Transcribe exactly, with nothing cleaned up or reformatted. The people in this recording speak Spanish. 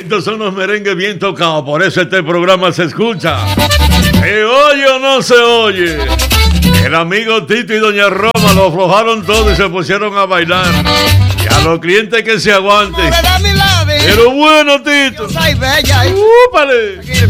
Estos son los merengues bien tocados, por eso este programa se escucha. ¿Se oye o no se oye? El amigo Tito y Doña Roma lo aflojaron todo y se pusieron a bailar. Y a los clientes que se aguanten. Pero bueno, Tito. Yo soy bella. ¡Úpale!